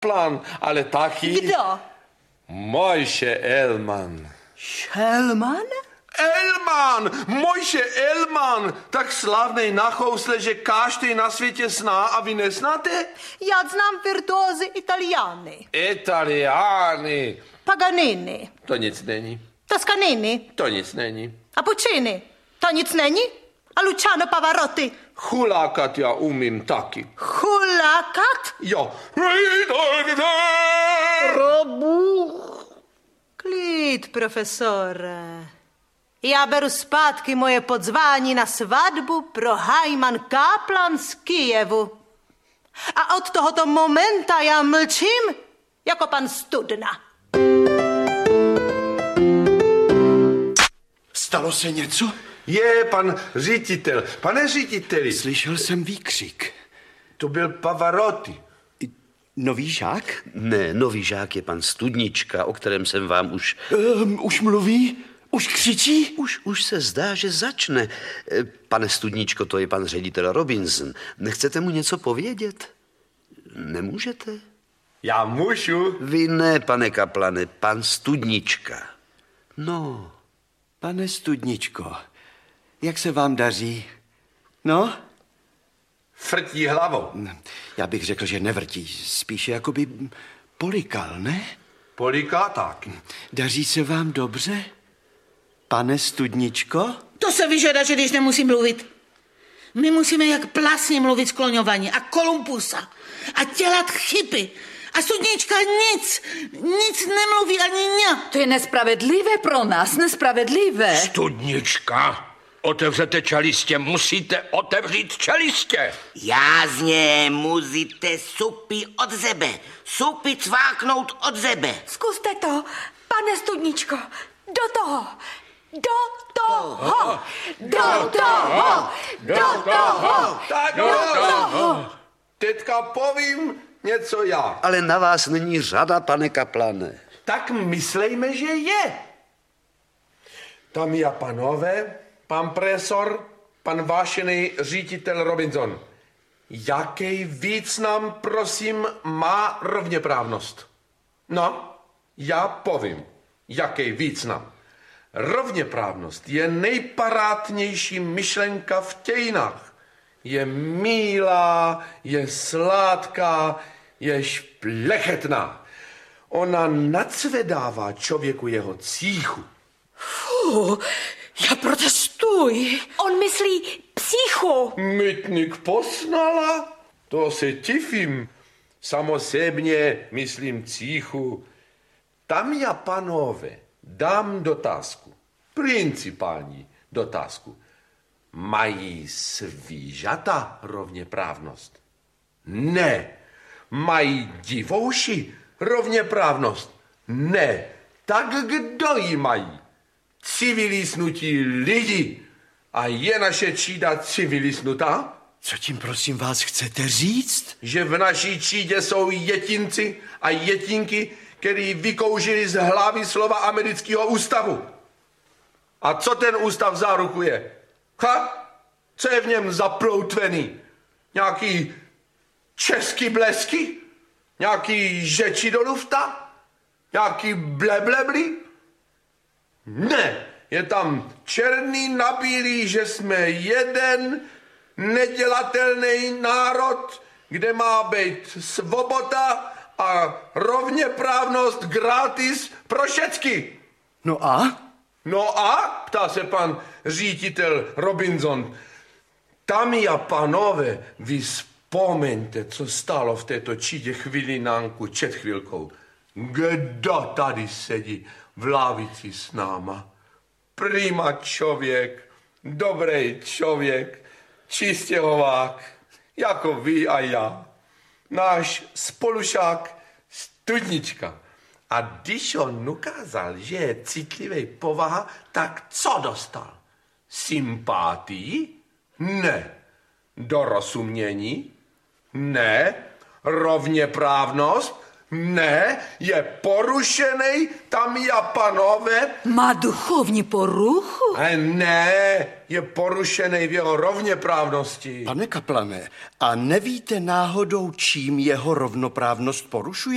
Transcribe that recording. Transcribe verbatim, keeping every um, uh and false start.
kaplan, ale taky... Kdo? Mojše Elman. Šelman? Elman! Mojše Elman! Tak slavnej na chousle, že každý na světě zná a vy neznáte? Já znám virtuózy Italiány. Italiány. Paganini. To nic není. Toscanini. To nic není. A Puccini. To nic není? A Luciano Pavarotti. Chulákat já umím taky. Chulákat? Jo. Robuch. Klid, profesore. Já beru zpátky moje podzvání na svatbu pro Hyman Kaplan z Kyjevu. A od tohoto momenta já mlčím jako pan Studna. Stalo se něco? Je, pan ředitel. Pane řediteli. Slyšel jsem výkřik. To byl Pavarotti. Nový žák? Ne, nový žák je pan Studnička, o kterém jsem vám už... Um, už mluví? Už křičí? Už, už se zdá, že začne. Pane Studničko, to je pan ředitel Robinson. Nechcete mu něco povědět? Nemůžete? Já můžu. Vy ne, pane Kaplane, pan Studnička. No. Pane Studničko, jak se vám daří? No? Frtí hlavou. Já bych řekl, že nevrtí, spíše jakoby polikal, ne? Poliká tak. Daří se vám dobře, pane Studničko? To se vyžadá, že když nemusím mluvit. My musíme jak plasně mluvit skloňování a Kolumbusa a dělat chyby. A Studnička nic, nic nemluví ani ně. To je nespravedlivé pro nás, nespravedlivé. Studnička, otevřete čelistě, musíte otevřít čelistě. Jasně, musíte supy od sebe, supy cváknout od sebe. Zkuste to, pane Studničko, do toho, do toho, do toho, do toho, Tak do toho. Teďka povím něco já. Ale na vás není řada, pane Kaplane. Tak myslejme, že je. Dámy a panové, pan profesor, pan vážený ředitel Robinson. Jaký význam, prosím, má rovněprávnost? No, já povím, jaký význam. Rovněprávnost je nejparádnější myšlenka v dějinách. Je milá, je sladká, je šplechetná. Ona nacvedává člověku jeho cíchu. Fuh, já protestuji. On myslí psychu. Mytnik posnala? To se tifím. Samozřejmě myslím cíchu. Tam já, panové, dám dotázku. Principální dotázku. Mají svížata rovněprávnost? Ne. Mají divouši rovněprávnost? Ne. Tak kdo ji mají? Civilisnutí lidi. A je naše třída civilisnutá? Co tím prosím vás chcete říct? Že v naší třídě jsou jetinci a jetinky, který vykouřili z hlavy slova amerického ústavu. A co ten ústav zárukuje? Ha? Co je v něm zaploutvený? Nějaký český blesky? Nějaký žeči do lufta? Nějaký bleblebli? Ne, je tam černý na bílý, že jsme jeden nedělatelný národ, kde má být svoboda a rovněprávnost gratis pro všecky. No a? No a, ptá se pan ředitel Robinson, dámy a panové, vy vzpomeňte, co stálo v této třídě chvilinánku před chvilkou. Kdo tady sedí v lavici s náma? Prima člověk, dobrý člověk, čistěhovák, jako vy a já. Náš spolušák Studnička. A když on ukázal, že je citlivý povaha, tak co dostal? Sympatii? Ne. Dorozumění? Ne. Rovněprávnost? Ne. Je porušený, tam a panové? Má duchovní poruchu? A ne. Je porušený v jeho rovněprávnosti. Pane Kaplane, a nevíte náhodou, čím jeho rovnoprávnost porušuje?